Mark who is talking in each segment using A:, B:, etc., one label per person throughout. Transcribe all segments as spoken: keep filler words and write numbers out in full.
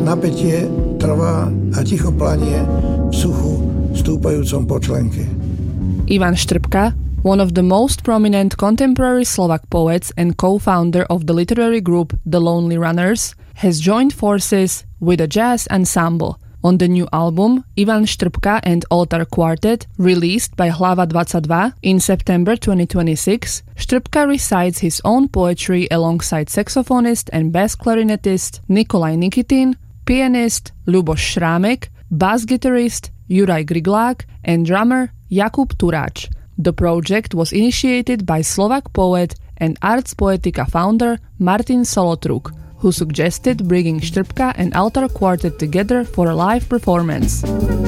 A: napätie trvá a ticho planie v suchu stúpajúcom po členke.
B: Ivan Štrbka, one of the most prominent contemporary Slovak poets and co-founder of the literary group The Lonely Runners, has joined forces with a jazz ensemble on the new album Ivan Štrbka and Altar Quartet, released by Hlava dvadsaťdva in September twenty twenty-six. Štrbka recites his own poetry alongside saxophonist and bass clarinetist Nikolaj Nikitin, pianist Ľuboš Šrámek, bass guitarist Juraj Griglák, and drummer Jakub Turáč. The project was initiated by Slovak poet and Arts Poetica founder Martin Solotruk, who suggested bringing Štrbka and Altar Quartet together for a live performance.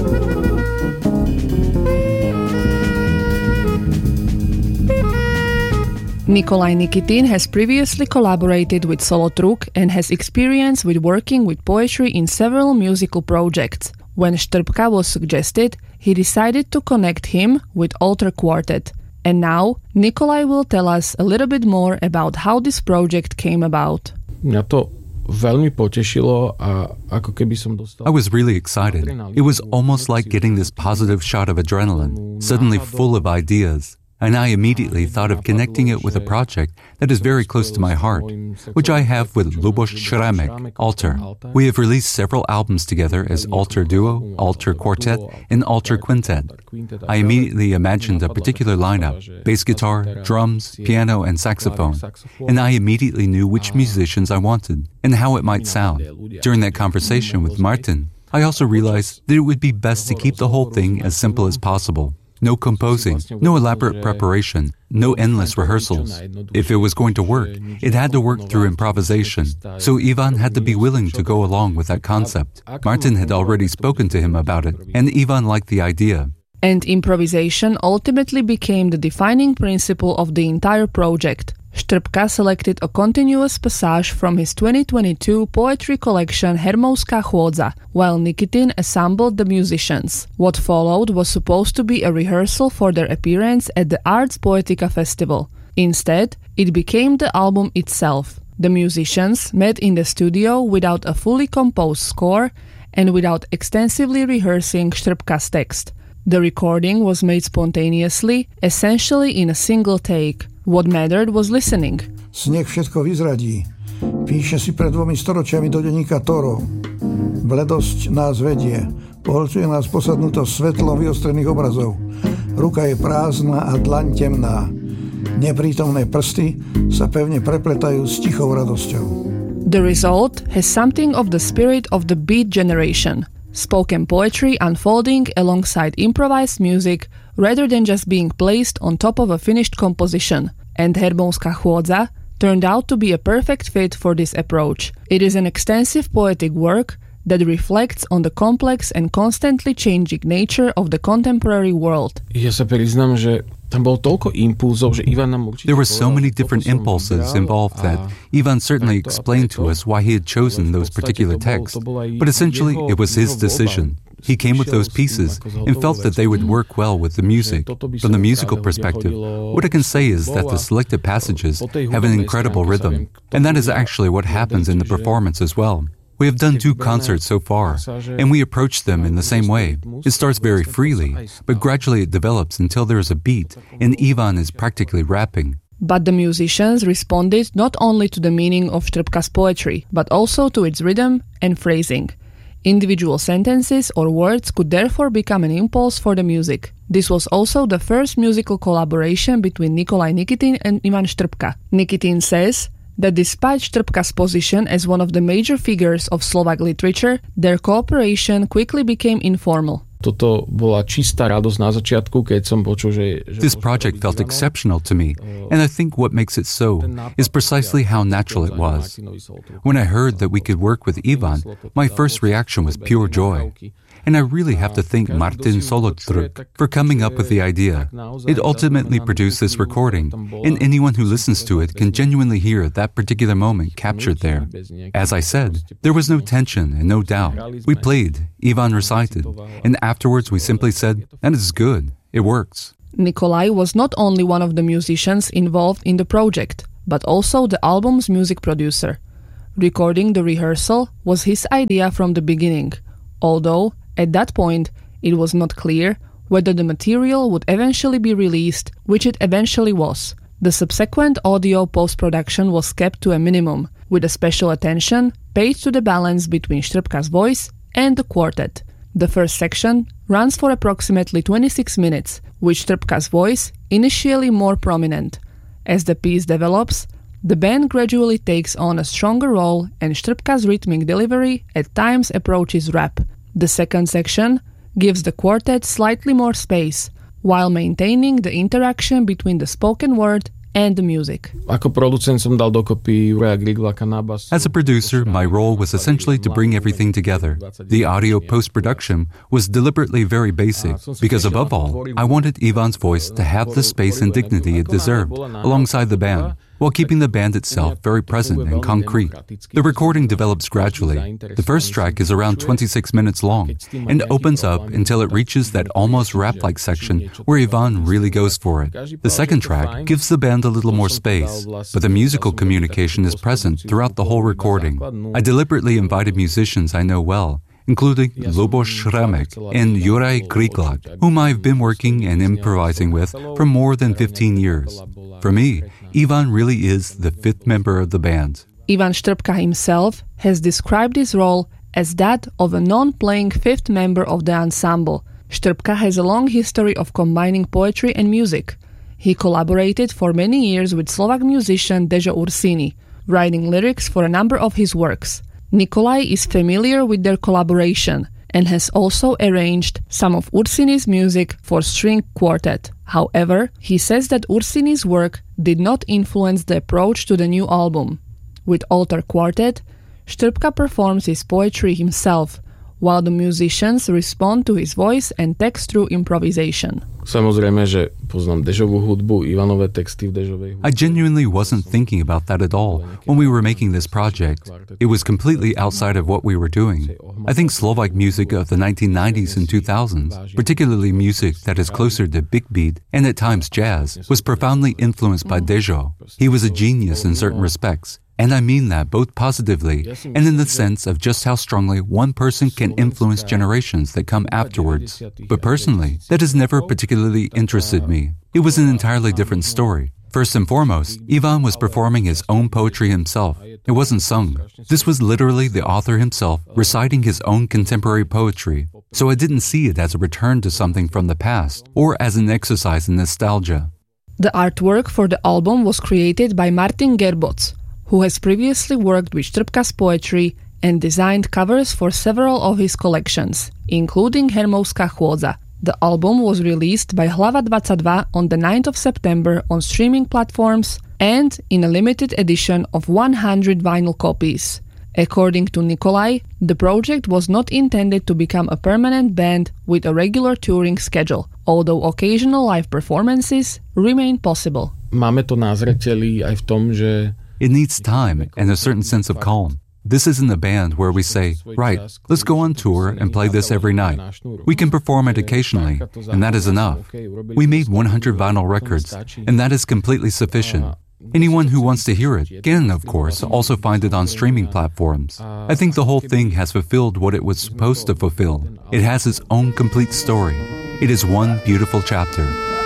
B: Nikolaj Nikitin has previously collaborated with Solotruk and has experience with working with poetry in several musical projects. When Štrbka was suggested, he decided to connect him with Altar Quartet. And now, Nikolaj will tell us a little bit more about how this project came about.
C: Mňa to veľmi potešilo a ako keby som dostal...
D: I was really excited. It was almost like getting this positive shot of adrenaline, suddenly full of ideas. And I immediately thought of connecting it with a project that is very close to my heart, which I have with Ľuboš Šrámek, Altar. We have released several albums together as Altar Duo, Altar Quartet, and Altar Quintet. I immediately imagined a particular lineup, bass guitar, drums, piano, and saxophone, and I immediately knew which musicians I wanted and how it might sound. During that conversation with Martin, I also realized that it would be best to keep the whole thing as simple as possible. No composing, no elaborate preparation, no endless rehearsals. If it was going to work, it had to work through improvisation. So Ivan had to be willing to go along with that concept. Martin had already spoken to him about it, and Ivan liked the idea.
B: And improvisation ultimately became the defining principle of the entire project. Štrbka selected a continuous passage from his twenty twenty-two poetry collection Hermovská chôdza, while Nikitin assembled the musicians. What followed was supposed to be a rehearsal for their appearance at the Arts Poetica Festival. Instead, it became the album itself. The musicians met in the studio without a fully composed score and without extensively rehearsing Štrbka's text. The recording was made spontaneously, essentially in a single take. What mattered was listening.
A: Sneh všetko vyzradí. Píše si pred dvomi storočiami do denníka Toro. Bledosť nás vedie. Pohlcuje nás posadnutosť svetlom vyostrených obrazov. Ruka je prázdna a dlaň temná. Neprítomné prsty sa pevne prepletajú s tichou radosťou.
B: The result has something of the spirit of the Beat Generation. Spoken poetry unfolding alongside improvised music rather than just being placed on top of a finished composition. And Hermovská chôdza turned out to be a perfect fit for this approach. It is an extensive poetic work that reflects on the complex and constantly changing nature of the contemporary world.
C: Ja sa priznám, že tam bol toľko impulzov, že Ivan nám určite...
D: There were so many different impulses involved that Ivan certainly explained to us why he had chosen those particular texts, but essentially it was his decision. He came with those pieces and felt that they would work well with the music. From the musical perspective, what I can say is that the selected passages have an incredible rhythm, and that is actually what happens in the performance as well. We have done two concerts so far, and we approach them in the same way. It starts very freely, but gradually it develops until there is a beat, and Ivan is practically rapping.
B: But the musicians responded not only to the meaning of Štrbka's poetry, but also to its rhythm and phrasing. Individual sentences or words could therefore become an impulse for the music. This was also the first musical collaboration between Nikolaj Nikitin and Ivan Štrbka. Nikitin says that despite Štrbka's position as one of the major figures of Slovak literature, their cooperation quickly became informal.
C: Toto bola čistá radosť na začiatku, keď som počul, že...
D: This project felt exceptional to me, and I think what makes it so is precisely how natural it was. When I heard that we could work with Ivan, my first reaction was pure joy. And I really have to thank Martin Solotruk for coming up with the idea. It ultimately produced this recording, and anyone who listens to it can genuinely hear that particular moment captured there. As I said, there was no tension and no doubt. We played, Ivan recited, and afterwards we simply said, that is good, it works.
B: Nikolaj was not only one of the musicians involved in the project, but also the album's music producer. Recording the rehearsal was his idea from the beginning, although at that point it was not clear whether the material would eventually be released, which it eventually was. The subsequent audio post-production was kept to a minimum, with a special attention paid to the balance between Štrbka's voice and the quartet. The first section runs for approximately twenty-six minutes, with Štrbka's voice initially more prominent. As the piece develops, the band gradually takes on a stronger role and Štrbka's rhythmic delivery at times approaches rap. The second section gives the quartet slightly more space, while maintaining the interaction between the spoken word and the music.
C: Ako producent som dal dokopy Juraja Griglaka na bas.
D: As a producer, my role was essentially to bring everything together. The audio post-production was deliberately very basic, because above all, I wanted Ivan's voice to have the space and dignity it deserved, alongside the band, while keeping the band itself very present and concrete. The recording develops gradually. The first track is around twenty-six minutes long and opens up until it reaches that almost rap-like section where Ivan really goes for it. The second track gives the band a little more space, but the musical communication is present throughout the whole recording. I deliberately invited musicians I know well, including Lubos Šremek and Juraj Griglak, whom I've been working and improvising with for more than fifteen years. For me, Ivan really is the fifth member of the band.
B: Ivan Štrbka himself has described his role as that of a non-playing fifth member of the ensemble. Štrbka has a long history of combining poetry and music. He collaborated for many years with Slovak musician Dežo Ursini, writing lyrics for a number of his works. Nikolaj is familiar with their collaboration and has also arranged some of Ursini's music for string quartet. However, he says that Ursini's work did not influence the approach to the new album. With Altar Quartet, Štrbka performs his poetry himself, while the musicians respond to his voice and text through improvisation.
C: Samozrejme, že poznám Dežovú hudbu, Ivanové texty v Dežovej hudbe.
D: I genuinely wasn't thinking about that at all when we were making this project. It was completely outside of what we were doing. I think Slovak music of the nineteen nineties and two thousands, particularly music that is closer to big beat and at times jazz, was profoundly influenced by Dežo. He was a genius in certain respects. And I mean that both positively and in the sense of just how strongly one person can influence generations that come afterwards. But personally, that has never particularly interested me. It was an entirely different story. First and foremost, Ivan was performing his own poetry himself. It wasn't sung. This was literally the author himself reciting his own contemporary poetry. So I didn't see it as a return to something from the past or as an exercise in nostalgia.
B: The artwork for the album was created by Martin Gerboc, who has previously worked with Štrbka's poetry and designed covers for several of his collections, including Hermovská chôdza. The album was released by Hlava dvadsaťdva on the ninth of September on streaming platforms and in a limited edition of one hundred vinyl copies. According to Nikolaj, the project was not intended to become a permanent band with a regular touring schedule, although occasional live performances remain possible.
C: Máme to na zreteli aj v tom, že
D: it needs time and a certain sense of calm. This isn't a band where we say, right, let's go on tour and play this every night. We can perform it occasionally, and that is enough. We made one hundred vinyl records, and that is completely sufficient. Anyone who wants to hear it can, of course, also find it on streaming platforms. I think the whole thing has fulfilled what it was supposed to fulfill. It has its own complete story. It is one beautiful chapter.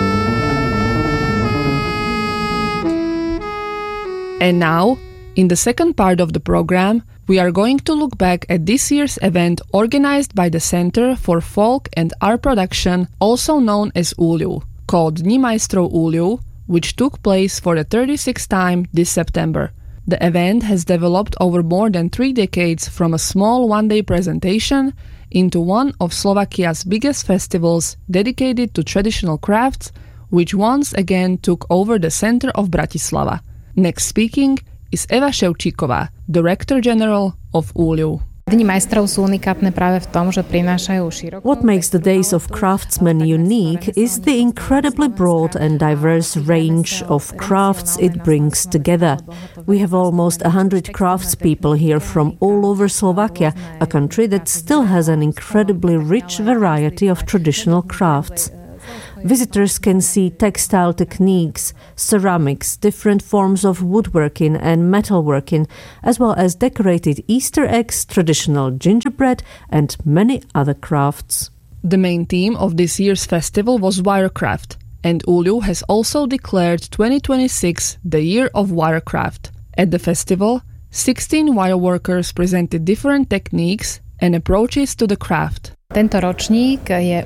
B: And now, in the second part of the program, we are going to look back at this year's event organized by the Center for Folk and Art Production, also known as Úľu, called Dni majstrov Úľu, which took place for the thirty-sixth time this September. The event has developed over more than three decades from a small one-day presentation into one of Slovakia's biggest festivals dedicated to traditional crafts, which once again took over the center of Bratislava. Next speaking is Eva Ševčíková, Director General of Úľu.
E: What makes the Days of Craftsmen unique is the incredibly broad and diverse range of crafts it brings together. We have almost one hundred craftspeople here from all over Slovakia, a country that still has an incredibly rich variety of traditional crafts. Visitors can see textile techniques, ceramics, different forms of woodworking and metalworking, as well as decorated Easter eggs, traditional gingerbread, and many other crafts.
B: The main theme of this year's festival was Wirecraft, and Oulu has also declared twenty twenty-six the Year of Wirecraft. At the festival, sixteen wireworkers presented different techniques and approaches to the craft.
E: In twenty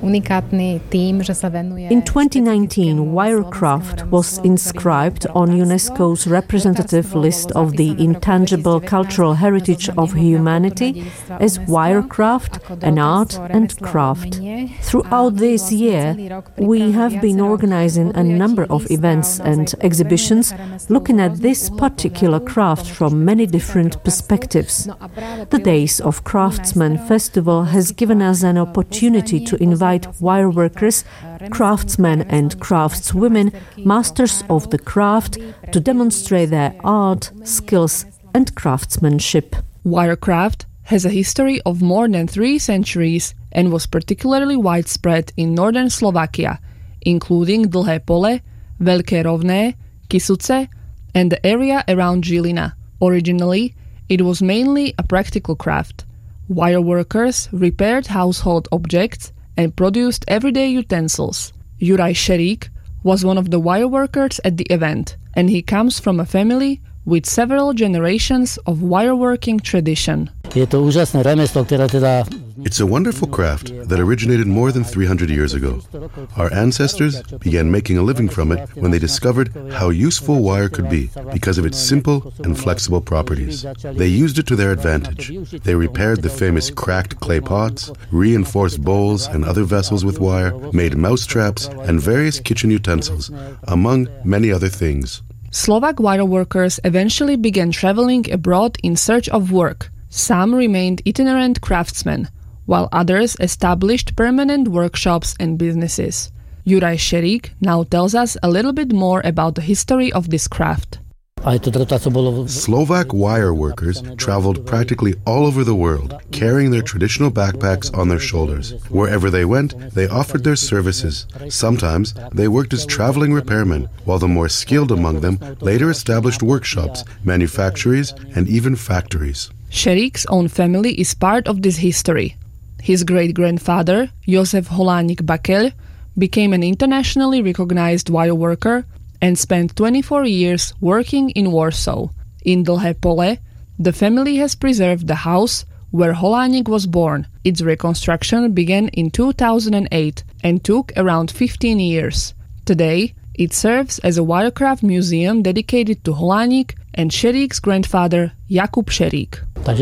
E: nineteen, Wirecraft was inscribed on UNESCO's representative list of the intangible cultural heritage of humanity as Wirecraft, an art and craft. Throughout this year, we have been organizing a number of events and exhibitions looking at this particular craft from many different perspectives. The Days of Craftsmen Festival has given us an opportunity to invite wireworkers, craftsmen and craftswomen, masters of the craft, to demonstrate their art, skills and craftsmanship.
B: Wirecraft has a history of more than three centuries and was particularly widespread in northern Slovakia, including Dlhé Pole, Veľké Rovné, Kysuce, and the area around Žilina. Originally, it was mainly a practical craft. Wireworkers repaired household objects and produced everyday utensils. Juraj Šerík was one of the wireworkers at the event, and he comes from a family with several generations of wireworking tradition.
F: It's a wonderful craft that originated more than three hundred years ago. Our ancestors began making a living from it when they discovered how useful wire could be because of its simple and flexible properties. They used it to their advantage. They repaired the famous cracked clay pots, reinforced bowls and other vessels with wire, made mouse traps and various kitchen utensils, among many other things.
B: Slovak wireworkers eventually began traveling abroad in search of work. Some remained itinerant craftsmen, while others established permanent workshops and businesses. Juraj Šerík now tells us a little bit more about the history of this craft.
F: Slovak wire workers traveled practically all over the world, carrying their traditional backpacks on their shoulders. Wherever they went, they offered their services. Sometimes they worked as traveling repairmen, while the more skilled among them later established workshops, manufactories, and even factories.
B: Šerík's own family is part of this history. His great-grandfather, Jozef Holánik Bakeľ, became an internationally recognized wireworker and spent twenty-four years working in Warsaw. In Dlhé Pole, the family has preserved the house where Holánik was born. Its reconstruction began in two thousand eight and took around fifteen years. Today, it serves as a wirecraft museum dedicated to Holánik and Šerík's grandfather, Jakub Šerík.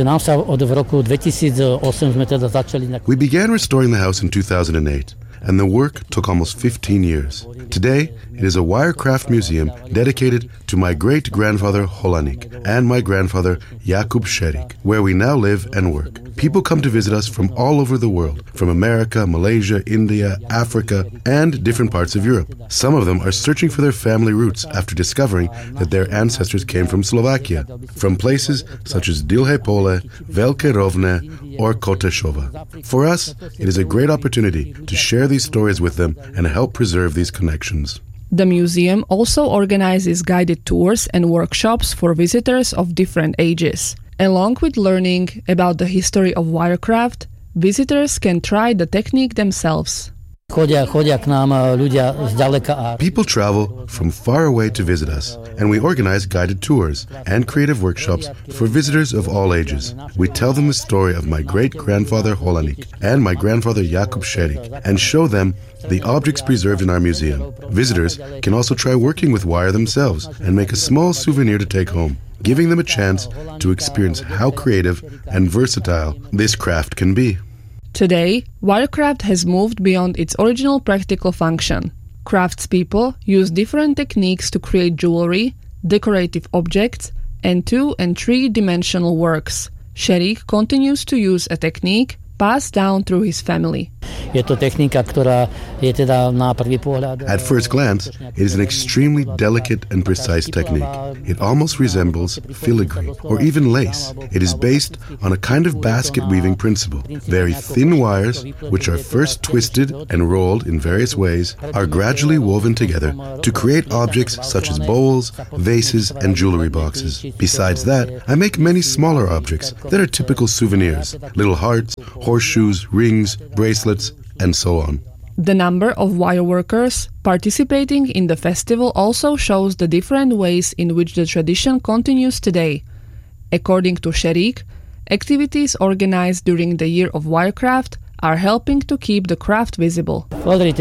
F: We began restoring the house in two thousand eight, and the work took almost fifteen years. Today, it is a wirecraft museum dedicated to my great-grandfather Holánik and my grandfather Jakub Šerík, where we now live and work. People come to visit us from all over the world, from America, Malaysia, India, Africa, and different parts of Europe. Some of them are searching for their family roots after discovering that their ancestors came from Slovakia, from places such as Dlhé Pole, Veľké Rovné, or Kotešova. For us, it is a great opportunity to share these stories with them and help preserve these connections.
B: The museum also organizes guided tours and workshops for visitors of different ages. Along with learning about the history of wirecraft, visitors can try the technique themselves.
F: People travel from far away to visit us, and we organize guided tours and creative workshops for visitors of all ages. We tell them the story of my great-grandfather Holánik and my grandfather Jakub Šerík and show them the objects preserved in our museum. Visitors can also try working with wire themselves and make a small souvenir to take home, giving them a chance to experience how creative and versatile this craft can be.
B: Today, wirecraft has moved beyond its original practical function. Craftspeople use different techniques to create jewelry, decorative objects, and two- and three-dimensional works. Šerík continues to use a technique passed down through his family.
F: At first glance, it is an extremely delicate and precise technique. It almost resembles filigree or even lace. It is based on a kind of basket weaving principle. Very thin wires, which are first twisted and rolled in various ways, are gradually woven together to create objects such as bowls, vases, and jewelry boxes. Besides that, I make many smaller objects that are typical souvenirs: little hearts, horseshoes, rings, bracelets, and so on.
B: The number of wire workers participating in the festival also shows the different ways in which the tradition continues today. According to Sherik, activities organized during the Year of Wirecraft are helping to keep the craft visible.
F: The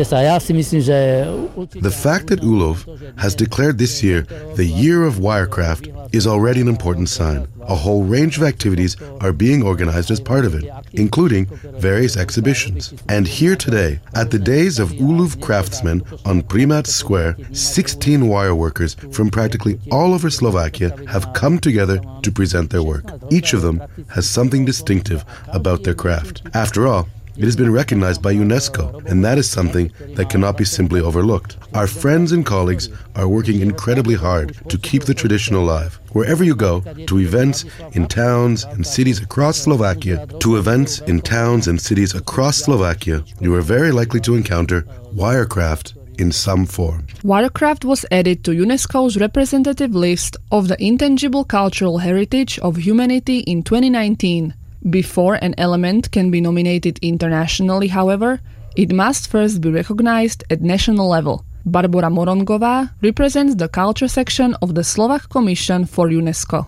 F: fact that Ulov has declared this year the Year of Wirecraft is already an important sign. A whole range of activities are being organized as part of it, including various exhibitions. And here today, at the Days of Ulov Craftsmen on Primat Square, sixteen wire workers from practically all over Slovakia have come together to present their work. Each of them has something distinctive about their craft. After all, it has been recognized by UNESCO, and that is something that cannot be simply overlooked. Our friends and colleagues are working incredibly hard to keep the tradition alive. Wherever you go, to events in towns and cities across Slovakia, to events in towns and cities across Slovakia, you are very likely to encounter wirecraft in some form.
B: Wirecraft was added to UNESCO's representative list of the intangible cultural heritage of humanity in twenty nineteen. Before an element can be nominated internationally, however, it must first be recognized at national level. Barbora Morongová represents the culture section of the Slovak Commission for UNESCO.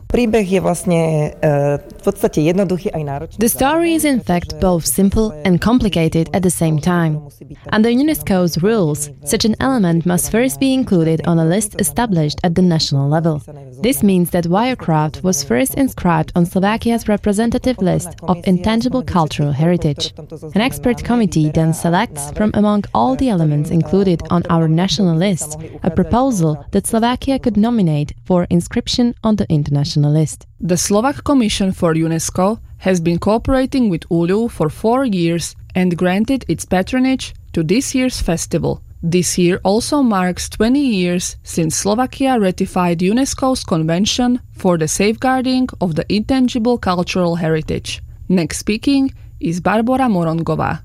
G: The story is in fact both simple and complicated at the same time. Under UNESCO's rules, such an element must first be included on a list established at the national level. This means that wirecraft was first inscribed on Slovakia's representative list of intangible cultural heritage. An expert committee then selects from among all the elements included on our national list a proposal that Slovakia could nominate for inscription on the international list.
B: The Slovak Commission for UNESCO has been cooperating with U L U for four years and granted its patronage to this year's festival. This year also marks twenty years since Slovakia ratified UNESCO's Convention for the Safeguarding of the Intangible Cultural Heritage. Next speaking is Barbora Morongová.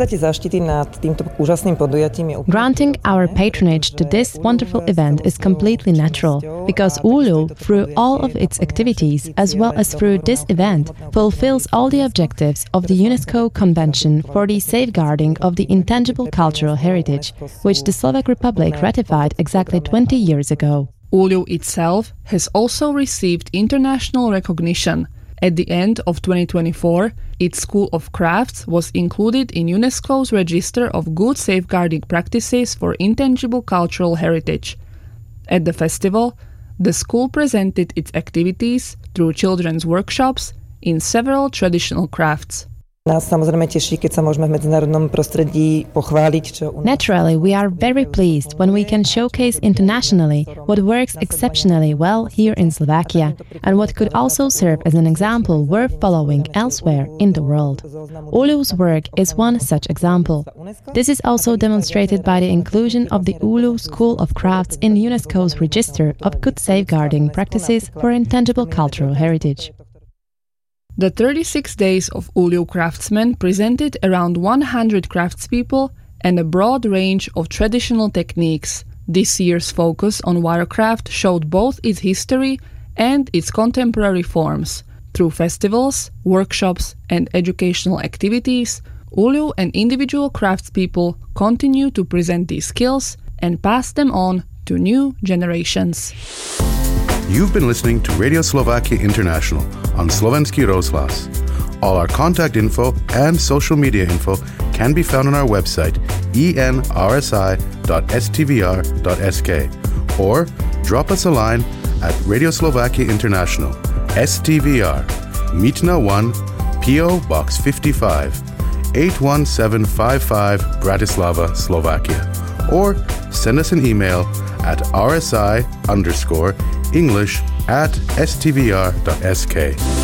G: Granting our patronage to this wonderful event is completely natural, because U L U, through all of its activities, as well as through this event, fulfills all the objectives of the UNESCO Convention for the Safeguarding of the Intangible Cultural Heritage, which the Slovak Republic ratified exactly twenty years ago.
B: U L U itself has also received international recognition. At the end of twenty twenty-four, its School of Crafts was included in UNESCO's Register of Good Safeguarding Practices for Intangible Cultural Heritage. At the festival, the school presented its activities through children's workshops in several traditional crafts.
G: Naturally, we are very pleased when we can showcase internationally what works exceptionally well here in Slovakia and what could also serve as an example worth following elsewhere in the world. U L U's work is one such example. This is also demonstrated by the inclusion of the U L U School of Crafts in UNESCO's Register of Good Safeguarding Practices for Intangible Cultural Heritage.
B: The thirty-six days of U L U craftsmen presented around one hundred craftspeople and a broad range of traditional techniques. This year's focus on wirecraft showed both its history and its contemporary forms. Through festivals, workshops, and educational activities, U L U and individual craftspeople continue to present these skills and pass them on to new generations.
F: You've been listening to Radio Slovakia International on Slovenský rozhlas. All our contact info and social media info can be found on our website e n r s i dot s t v r dot s k or drop us a line at Radio Slovakia International, S T V R, Mítna one, P O Box fifty-five, eight one seven five five, Bratislava, Slovakia, or send us an email at rsi underscore English at s t v r dot s k.